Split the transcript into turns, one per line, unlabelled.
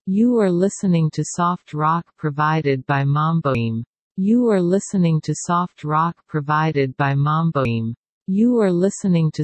You are listening to soft rock provided by Mamboim. You are listening to soft rock provided by Mamboim. You are listening to